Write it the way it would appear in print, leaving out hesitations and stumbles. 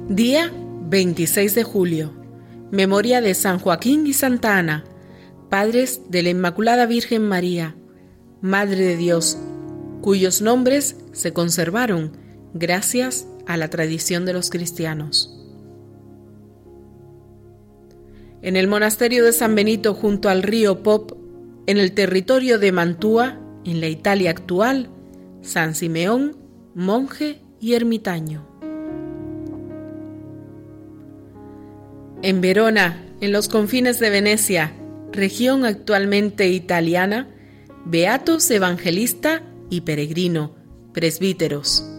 Día 26 de julio. Memoria de San Joaquín y Santa Ana, padres de la Inmaculada Virgen María, Madre de Dios, cuyos nombres se conservaron gracias a la tradición de los cristianos. En el monasterio de San Benito, junto al río Pop, en el territorio de Mantua, en la Italia actual, San Simeón, monje y ermitaño. En Verona, en los confines de Venecia, región actualmente italiana, beatos evangelista y peregrino, presbíteros.